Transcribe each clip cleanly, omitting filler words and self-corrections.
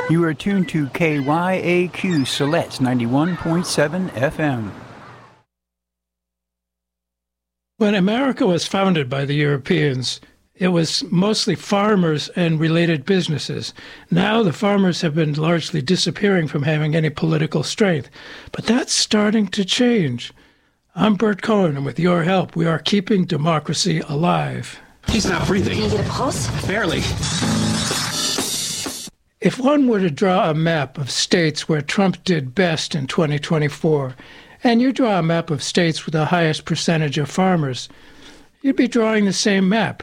You are tuned to KYAQ Siletz 91.7 FM. When America was founded by the Europeans, it was mostly farmers and related businesses. Now the farmers have been largely disappearing from having any political strength. But that's starting to change. I'm Bert Cohen, and with your help, we are keeping democracy alive. He's not breathing. Can you get a pulse? Barely. If one were to draw a map of states where Trump did best in 2024, and you draw a map of states with the highest percentage of farmers, you'd be drawing the same map.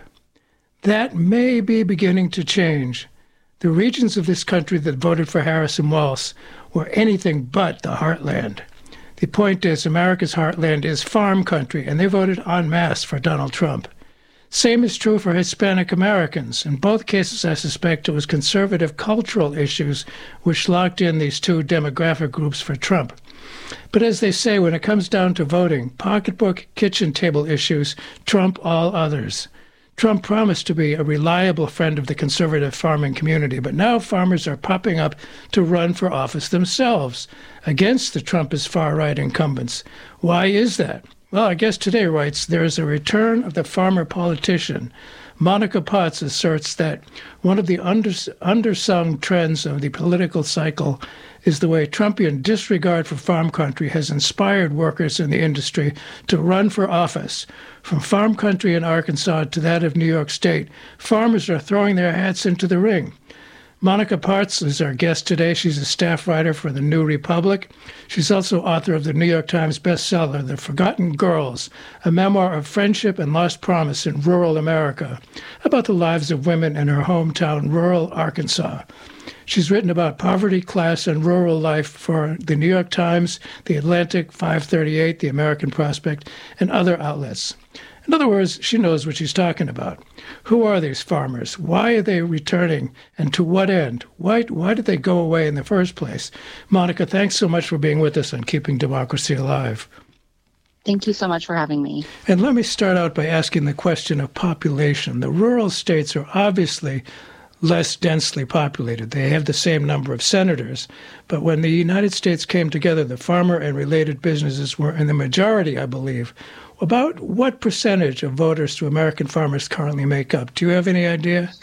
That may be beginning to change. The regions of this country that voted for Harris and Walz were anything but the heartland. The point is, America's heartland is farm country, and they voted en masse for Donald Trump. Same is true for Hispanic Americans. In both cases, I suspect it was conservative cultural issues which locked in these two demographic groups for Trump. But as they say, when it comes down to voting, pocketbook, kitchen table issues trump all others. Trump promised to be a reliable friend of the conservative farming community, but now farmers are popping up to run for office themselves against the Trumpist far-right incumbents. Why is that? Well, our guest today writes, there is a return of the farmer politician. Monica Potts asserts that one of the undersung trends of the political cycle is the way Trumpian disregard for farm country has inspired workers in the industry to run for office. From farm country in Arkansas to that of New York State, farmers are throwing their hats into the ring. Monica Potts is our guest today. She's a staff writer for The New Republic. She's also author of the New York Times bestseller, The Forgotten Girls, a memoir of friendship and lost promise in rural America, about the lives of women in her hometown, rural Arkansas. She's written about poverty, class, and rural life for the New York Times, The Atlantic, 538, The American Prospect, and other outlets. In other words, she knows what she's talking about. Who are these farmers? Why are they returning? And to what end? Why did they go away in the first place? Monica, thanks so much for being with us on Keeping Democracy Alive. Thank you so much for having me. And let me start out by asking the question of population. The rural states are obviously less densely populated. They have the same number of senators. But when the United States came together, the farmer and related businesses were in the majority, I believe. About what percentage of voters do American farmers currently make up? Do you have any idea?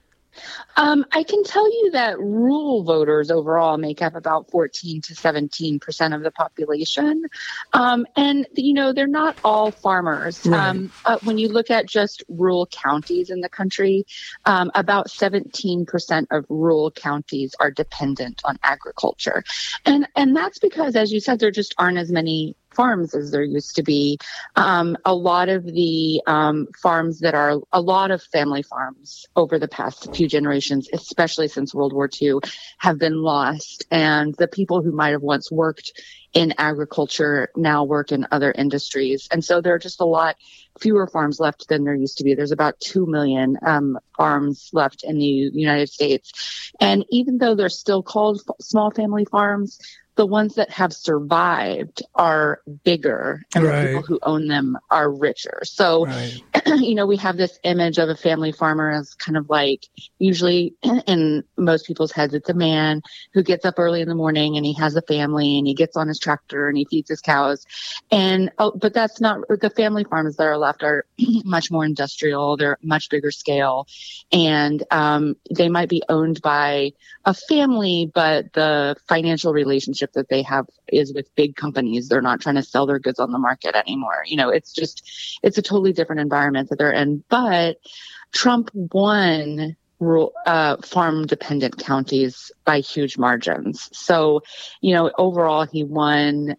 I can tell you that rural voters overall make up about 14 to 17% of the population. And, they're not all farmers. Right. When you look at just rural counties in the country, about 17% of rural counties are dependent on agriculture. And that's because, as you said, there just aren't as many farms as there used to be. A lot of the farms that are a lot of family farms over the past few generations, especially since World War II, have been lost. And the people who might have once worked in agriculture now work in other industries. And so there are just a lot fewer farms left than there used to be. There's about 2 million farms left in the United States. And even though they're still called small family farms, the ones that have survived are bigger, and Right. the people who own them are richer. So, Right. we have this image of a family farmer as kind of like, usually in most people's heads, it's a man who gets up early in the morning and he has a family and he gets on his tractor and he feeds his cows. But that's not, the family farms that are left are much more industrial. They're much bigger scale, and they might be owned by a family, but the financial relationship that they have is with big companies. They're not trying to sell their goods on the market anymore. It's a totally different environment that they're in. But Trump won farm dependent counties by huge margins. So, overall he won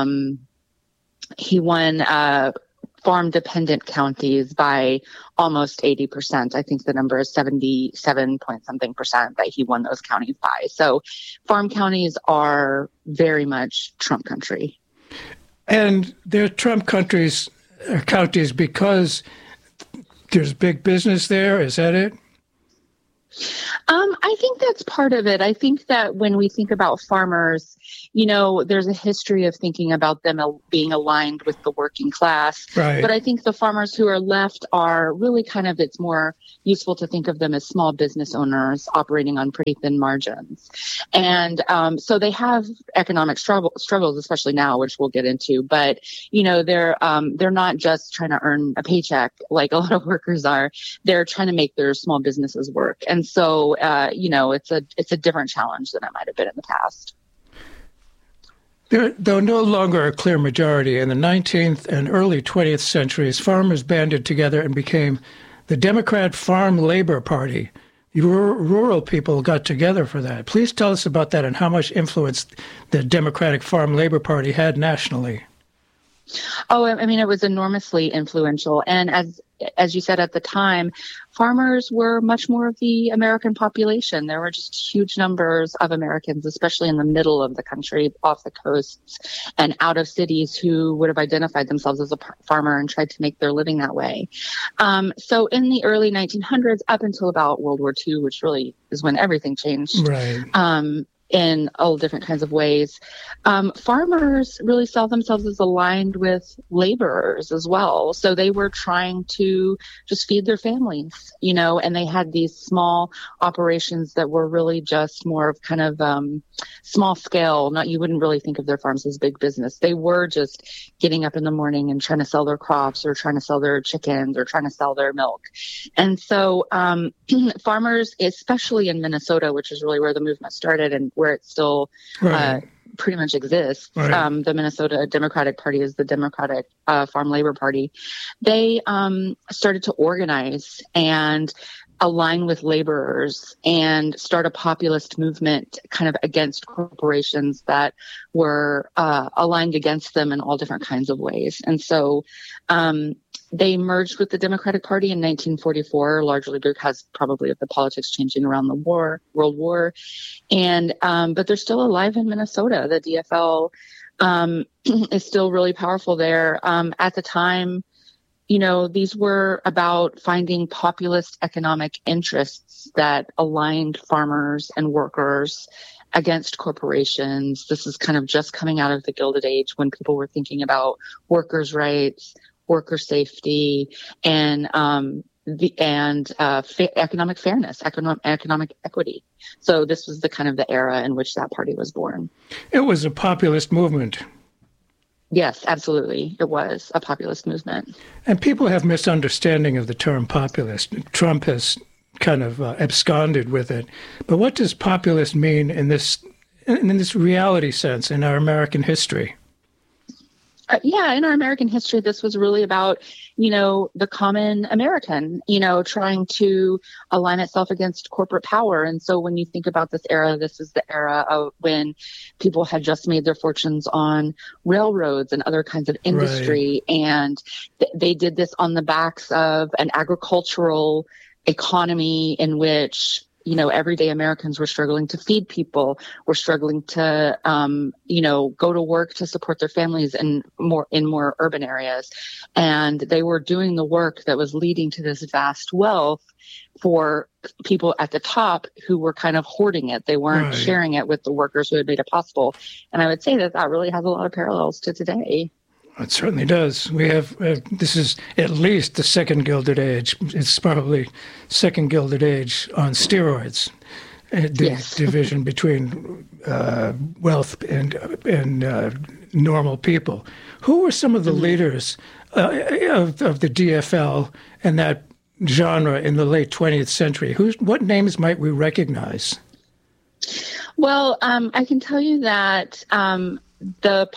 farm dependent counties by almost 80%. I think the number is 77 point something percent that he won those counties by. So farm counties are very much Trump country. And they're Trump counties because there's big business there. Is that it? I think that's part of it. I think that when we think about farmers, there's a history of thinking about them being aligned with the working class. Right. But I think the farmers who are left are really it's more useful to think of them as small business owners operating on pretty thin margins. And so they have economic struggles, especially now, which we'll get into. But, they're not just trying to earn a paycheck like a lot of workers are. They're trying to make their small businesses work. And so, it's a different challenge than it might have been in the past. Though no longer a clear majority, in the 19th and early 20th centuries, farmers banded together and became the Democrat Farm Labor Party. Rural people got together for that. Please tell us about that and how much influence the Democratic Farm Labor Party had nationally. Oh, I mean, it was enormously influential. And as you said at the time, farmers were much more of the American population. There were just huge numbers of Americans, especially in the middle of the country, off the coasts and out of cities, who would have identified themselves as a farmer and tried to make their living that way. So in the early 1900s, up until about World War II, which really is when everything changed. Right. In all different kinds of ways. Farmers really saw themselves as aligned with laborers as well. So they were trying to just feed their families, and they had these small operations that were really just more of small scale. You wouldn't really think of their farms as big business. They were just getting up in the morning and trying to sell their crops or trying to sell their chickens or trying to sell their milk. And so farmers, especially in Minnesota, which is really where the movement started and where it still pretty much exists. Right. The Minnesota Democratic Party is the Democratic Farm Labor Party. They started to organize and align with laborers and start a populist movement against corporations that were aligned against them in all different kinds of ways. And so they merged with the Democratic Party in 1944, largely because probably of the politics changing around the World War. And but they're still alive in Minnesota. The DFL is still really powerful there. At the time, these were about finding populist economic interests that aligned farmers and workers against corporations. This is just coming out of the Gilded Age, when people were thinking about workers' rights, worker safety, and economic fairness, economic equity. So this was the era in which that party was born. It was a populist movement. Yes, absolutely. It was a populist movement. And people have misunderstanding of the term populist. Trump has absconded with it. But what does populist mean in this reality sense in our American history? In our American history, this was really about, the common American, trying to align itself against corporate power. And so when you think about this era, this is the era of when people had just made their fortunes on railroads and other kinds of industry. Right. And they did this on the backs of an agricultural economy in which everyday Americans were struggling to feed people, were struggling to, go to work to support their families in more urban areas. And they were doing the work that was leading to this vast wealth for people at the top who were hoarding it. They weren't sharing it with the workers who had made it possible. And I would say that really has a lot of parallels to today. It certainly does. We have, this is at least the second Gilded Age. It's probably second Gilded Age on steroids. The division between wealth and normal people. Who were some of the leaders of the DFL and that genre in the late 20th century? What names might we recognize? Well, I can tell you that the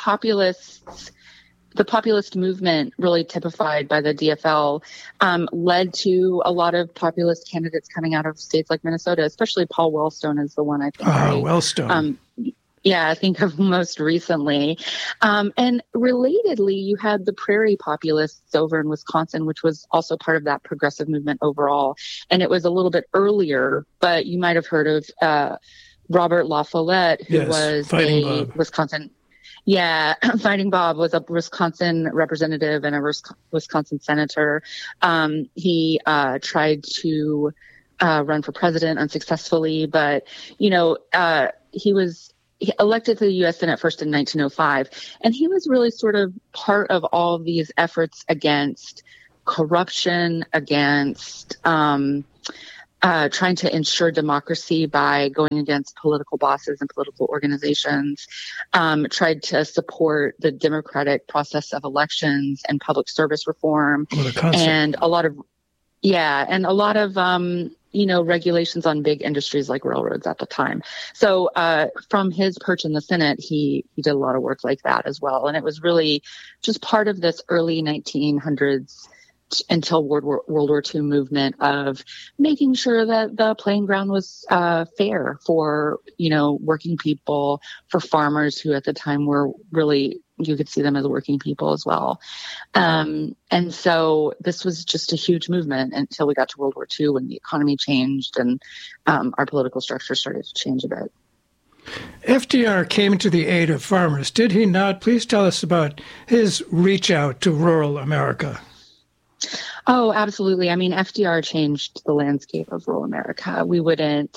populist movement, really typified by the DFL, led to a lot of populist candidates coming out of states like Minnesota, especially Paul Wellstone is the one I think. Wellstone. I think of most recently. And relatedly, you had the Prairie populists over in Wisconsin, which was also part of that progressive movement overall. And it was a little bit earlier, but you might have heard of Robert La Follette, who was Wisconsin. Yeah, Fighting Bob was a Wisconsin representative and a Wisconsin senator. He tried to run for president unsuccessfully, but, he was elected to the U.S. Senate first in 1905. And he was really sort of part of all of these efforts against corruption, against trying to ensure democracy by going against political bosses and political organizations, tried to support the democratic process of elections and public service reform, and a lot of regulations on big industries like railroads at the time. So from his perch in the Senate, he did a lot of work like that as well. And it was really just part of this early 1900s until World War II movement of making sure that the playing ground was fair for, working people, for farmers who at the time were really, you could see them as working people as well. And so this was just a huge movement until we got to World War II when the economy changed and our political structure started to change a bit. FDR came to the aid of farmers, did he not? Please tell us about his reach out to rural America. Oh, absolutely. I mean, FDR changed the landscape of rural America. We wouldn't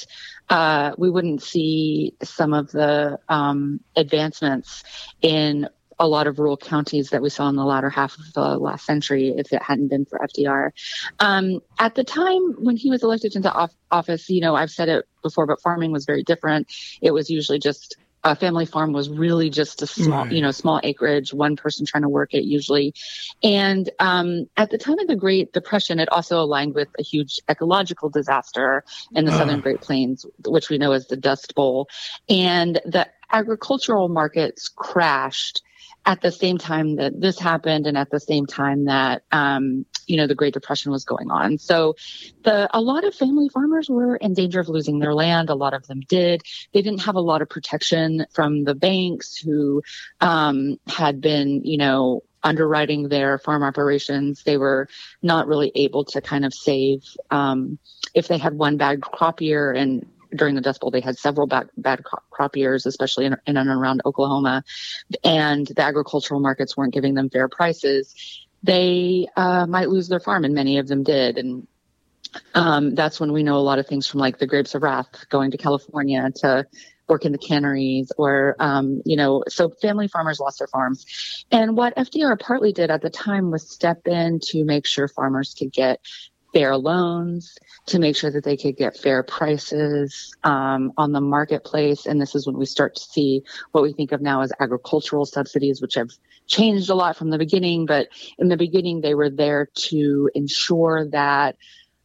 see some of the advancements in a lot of rural counties that we saw in the latter half of the last century if it hadn't been for FDR. At the time when he was elected into office, I've said it before, but farming was very different. It was usually just a family farm was really just a small, small acreage, one person trying to work it usually. And at the time of the Great Depression, it also aligned with a huge ecological disaster in the Southern Great Plains, which we know as the Dust Bowl. And the agricultural markets crashed at the same time that this happened and at the same time that, the Great Depression was going on. So a lot of family farmers were in danger of losing their land. A lot of them did. They didn't have a lot of protection from the banks who had been, underwriting their farm operations. They were not really able to kind of save if they had one bad crop year, and during the Dust Bowl, they had several bad crop years, especially in and around Oklahoma, and the agricultural markets weren't giving them fair prices. They might lose their farm, and many of them did. And that's when we know a lot of things from like the Grapes of Wrath, going to California to work in the canneries, or, so family farmers lost their farms. And what FDR partly did at the time was step in to make sure farmers could get fair loans, to make sure that they could get fair prices on the marketplace. And this is when we start to see what we think of now as agricultural subsidies, which have changed a lot from the beginning. But in the beginning, they were there to ensure that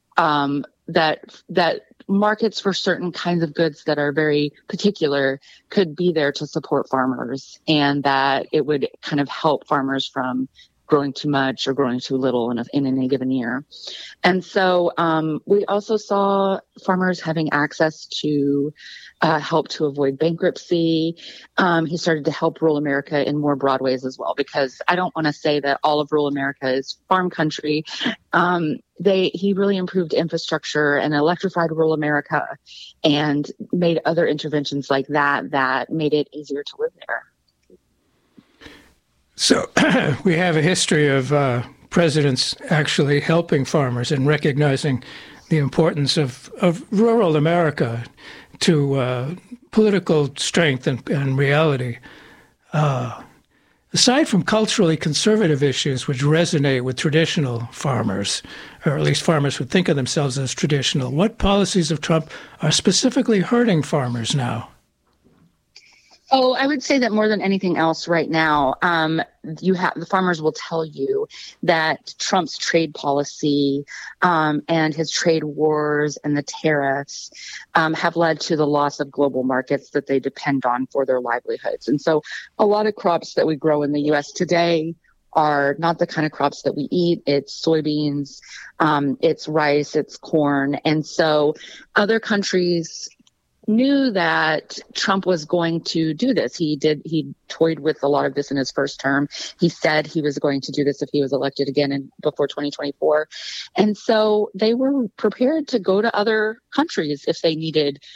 that markets for certain kinds of goods that are very particular could be there to support farmers, and that it would kind of help farmers from growing too much or growing too little in any given year. And so we also saw farmers having access to help to avoid bankruptcy. He started to help rural America in more broad ways as well, because I don't want to say that all of rural America is farm country. He really improved infrastructure and electrified rural America and made other interventions like that made it easier to live there. So we have a history of presidents actually helping farmers and recognizing the importance of rural America to political strength and reality. Aside from culturally conservative issues which resonate with traditional farmers, or at least farmers who think of themselves as traditional, what policies of Trump are specifically hurting farmers now? Oh, I would say that more than anything else right now, the farmers will tell you that Trump's trade policy and his trade wars and the tariffs have led to the loss of global markets that they depend on for their livelihoods. And so a lot of crops that we grow in the U.S. today are not the kind of crops that we eat. It's soybeans, it's rice, it's corn. And so other countries knew that Trump was going to do this. He toyed with a lot of this in his first term. He said he was going to do this if he was elected again before 2024. And so they were prepared to go to other countries if they needed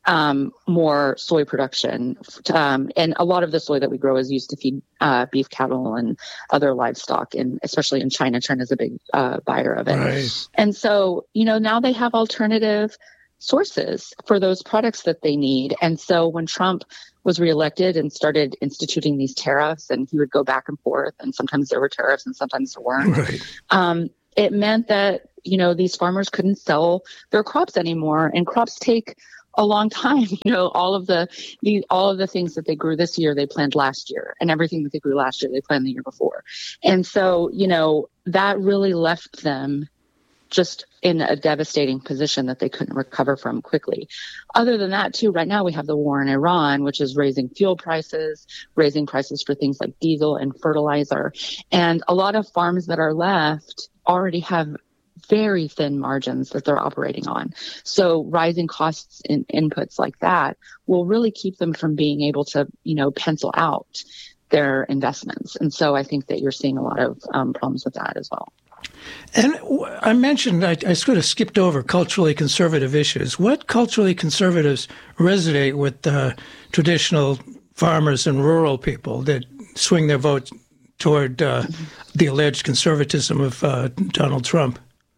more soy production. And a lot of the soy that we grow is used to feed beef cattle and other livestock, and especially in China. China's a big buyer of it. Right. And so, now they have alternative sources for those products that they need. And so when Trump was reelected and started instituting these tariffs, and he would go back and forth, and sometimes there were tariffs and sometimes there weren't. Right. It meant that, these farmers couldn't sell their crops anymore, and crops take a long time. All of the things that they grew this year, they planned last year, and everything that they grew last year, they planned the year before. And so, that really left them just in a devastating position that they couldn't recover from quickly. Other than that, too, right now we have the war in Iran, which is raising fuel prices, raising prices for things like diesel and fertilizer. And a lot of farms that are left already have very thin margins that they're operating on. So rising costs in inputs like that will really keep them from being able to, pencil out their investments. And so I think that you're seeing a lot of problems with that as well. And I mentioned, I sort of skipped over culturally conservative issues. What culturally conservatives resonate with traditional farmers and rural people that swing their votes toward the alleged conservatism of Donald Trump?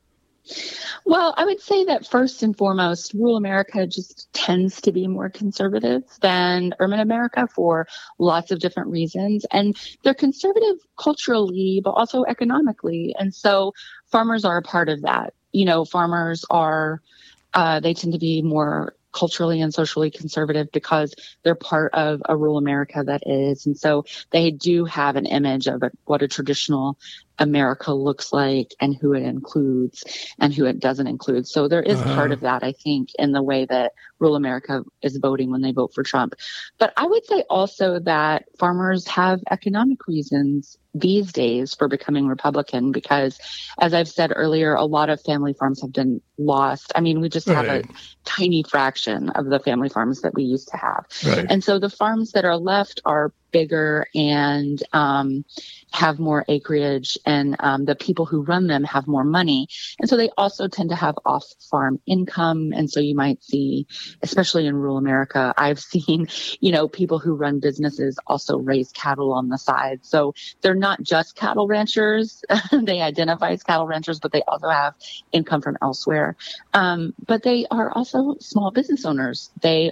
Well, I would say that first and foremost, rural America just tends to be more conservative than urban America for lots of different reasons. And they're conservative culturally, but also economically. And so farmers are a part of that. Farmers are, they tend to be more culturally and socially conservative because they're part of a rural America that is. And so they do have an image of what a traditional America looks like and who it includes and who it doesn't include. So there is part of that, I think, in the way that rural America is voting when they vote for Trump. But I would say also that farmers have economic reasons these days for becoming Republican because, as I've said earlier, a lot of family farms have been lost. I mean, we just have a tiny fraction of the family farms that we used to have. Right. And so the farms that are left are bigger and have more acreage, and the people who run them have more money. And so they also tend to have off-farm income. And so you might see, especially in rural America, I've seen, people who run businesses also raise cattle on the side. So they're not just cattle ranchers. They identify as cattle ranchers, but they also have income from elsewhere. But they are also small business owners. They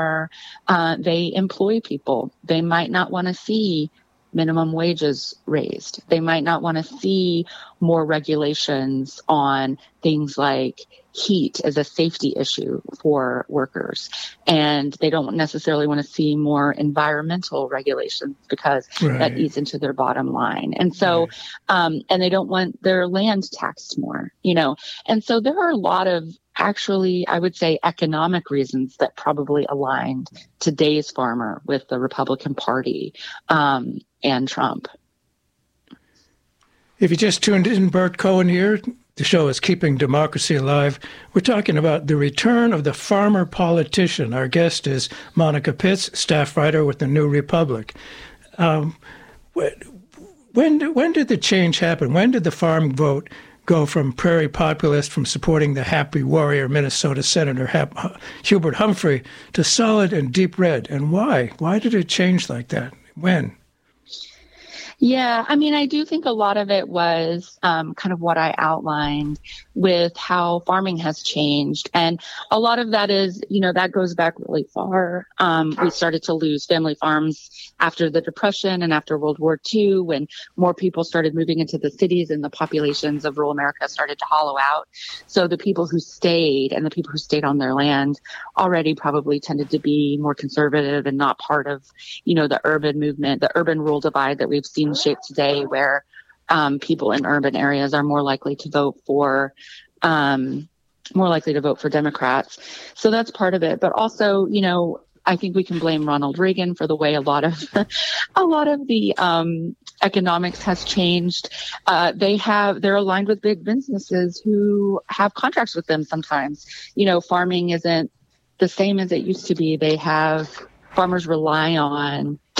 employ people. They might not want to see minimum wages raised. They might not want to see more regulations on things like heat as a safety issue for workers. And they don't necessarily want to see more environmental regulations because that eats into their bottom line. And so, and they don't want their land taxed more, And so there are a lot of actually, I would say, economic reasons that probably aligned today's farmer with the Republican Party and Trump. If you just tuned in, Bert Cohen here. The show is Keeping Democracy Alive. We're talking about the return of the farmer politician. Our guest is Monica Pitts, staff writer with the New Republic. When did the change happen? When did the farm vote go from prairie populist, from supporting the happy warrior Minnesota Senator Hubert Humphrey, to solid and deep red? And why? Why did it change like that? When? Yeah, I mean, I do think a lot of it was kind of what I outlined with how farming has changed. And a lot of that is, that goes back really far. We started to lose family farms after the Depression and after World War II, when more people started moving into the cities and the populations of rural America started to hollow out. So the people who stayed and the people who stayed on their land already probably tended to be more conservative and not part of, the urban movement, the urban rural divide that we've seen shape today, where people in urban areas are more likely to vote for Democrats. So that's part of it. But also, I think we can blame Ronald Reagan for the way a lot of the economics has changed. They're aligned with big businesses who have contracts with them sometimes. Farming isn't the same as it used to be. Farmers rely on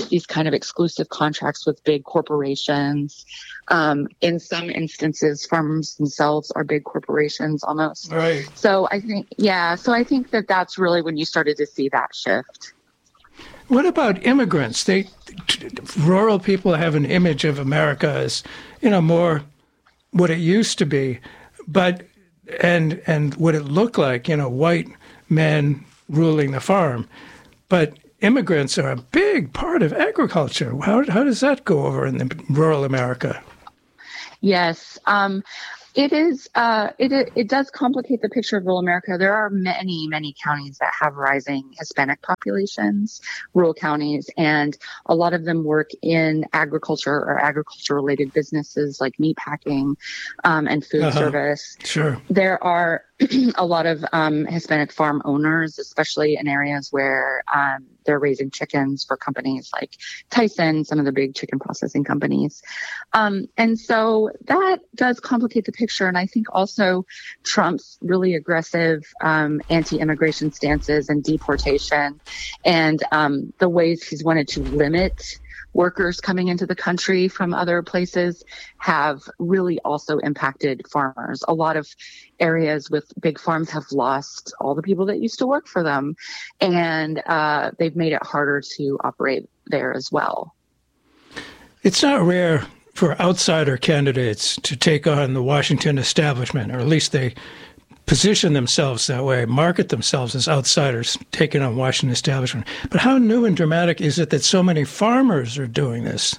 these kind of exclusive contracts with big corporations. In some instances, farmers themselves are big corporations almost. Right. So I think that that's really when you started to see that shift. What about immigrants? Rural people have an image of America as, more what it used to be, but and what it looked like, white men ruling the farm. But immigrants are a big part of agriculture. How does that go over in the rural America? Yes. It is. It does complicate the picture of rural America. There are many, many counties that have rising Hispanic populations, rural counties, and a lot of them work in agriculture or agriculture-related businesses like meatpacking and food service. Sure. There are a lot of Hispanic farm owners, especially in areas where they're raising chickens for companies like Tyson, some of the big chicken processing companies. And so that does complicate the picture. And I think also Trump's really aggressive anti-immigration stances and deportation and the ways he's wanted to limit workers coming into the country from other places have really also impacted farmers. A lot of areas with big farms have lost all the people that used to work for them, and they've made it harder to operate there as well. It's not rare for outsider candidates to take on the Washington establishment, or at least they position themselves that way, market themselves as outsiders taking on Washington establishment. But how new and dramatic is it that so many farmers are doing this?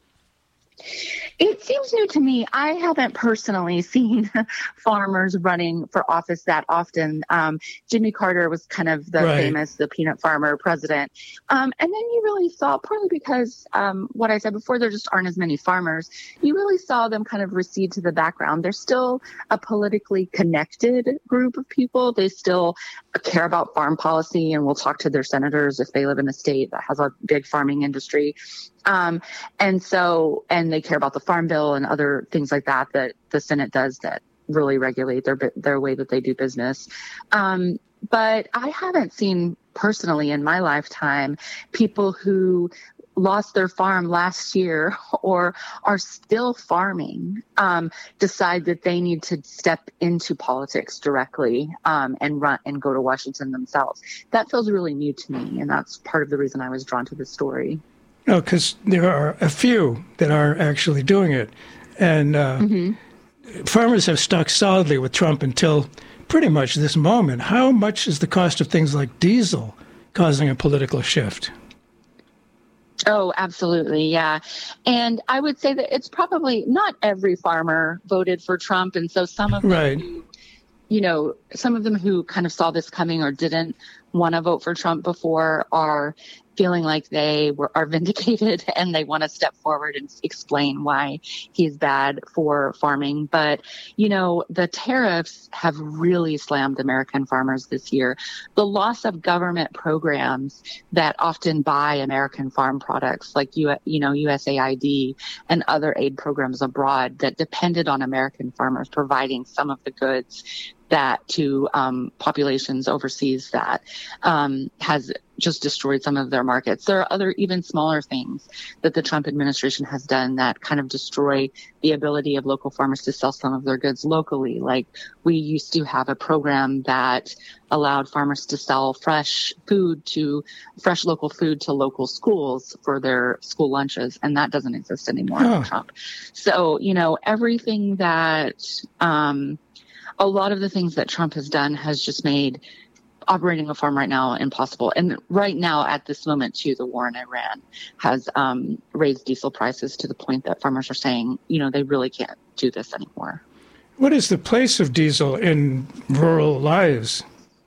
It seems new to me. I haven't personally seen farmers running for office that often. Jimmy Carter was kind of the the peanut farmer president. And then you really saw, partly because what I said before, there just aren't as many farmers, you really saw them kind of recede to the background. They're still a politically connected group of people. They still care about farm policy, and will talk to their senators if they live in a state that has a big farming industry. And they care about the Farm Bill and other things like that the Senate does that really regulate their way that they do business. But I haven't seen personally in my lifetime people who lost their farm last year or are still farming decide that they need to step into politics directly and run and go to Washington themselves. That feels really new to me, and that's part of the reason I was drawn to this story. No, because there are a few that are actually doing it. And farmers have stuck solidly with Trump until pretty much this moment. How much is the cost of things like diesel causing a political shift? Oh, absolutely. Yeah. And I would say that it's probably not every farmer voted for Trump. And so some of them some of them who kind of saw this coming or didn't want to vote for Trump before are feeling like they are vindicated and they want to step forward and explain why he's bad for farming. But, the tariffs have really slammed American farmers this year. The loss of government programs that often buy American farm products like, USAID and other aid programs abroad that depended on American farmers providing some of the goods that to populations overseas that has just destroyed some of their markets. There are other even smaller things that the Trump administration has done that kind of destroy the ability of local farmers to sell some of their goods locally. Like we used to have a program that allowed farmers to sell fresh local food to local schools for their school lunches. And that doesn't exist anymore under Trump. So, everything that, a lot of the things that Trump has done has just made operating a farm right now impossible. And right now, at this moment, too, the war in Iran has raised diesel prices to the point that farmers are saying, they really can't do this anymore. What is the place of diesel in rural lives?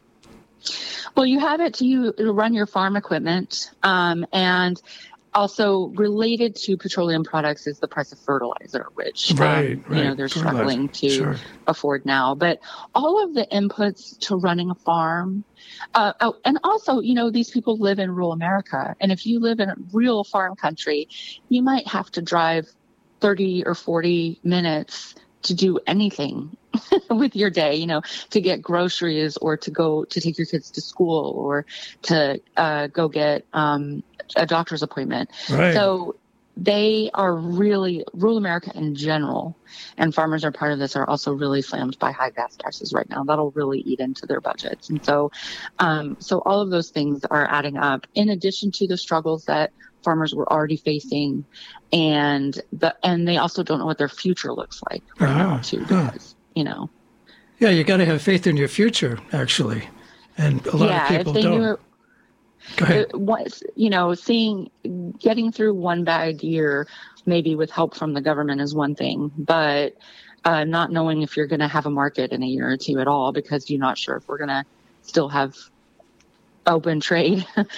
Well, you have it to run your farm equipment, and also related to petroleum products is the price of fertilizer, which they're struggling to afford now. But all of the inputs to running a farm, and also, these people live in rural America. And if you live in a real farm country, you might have to drive 30 or 40 minutes to do anything with your day, to get groceries or to take your kids to school or to go get a doctor's appointment. Right. So they are really, rural America in general, and farmers are part of this, are also really slammed by high gas prices right now. That'll really eat into their budgets. And so all of those things are adding up, in addition to the struggles that farmers were already facing, and they also don't know what their future looks like right now too, because, Yeah, you got to have faith in your future, actually. And a lot of people don't. Go ahead. Getting through one bad year, maybe with help from the government, is one thing, but not knowing if you're going to have a market in a year or two at all, because you're not sure if we're going to still have open trade